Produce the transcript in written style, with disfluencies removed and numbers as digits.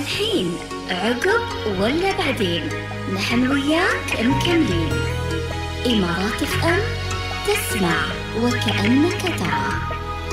الحين عقب ولا بعدين؟ نحن وياك مكملين. إمارات FM، تسمع وكأنك ترى.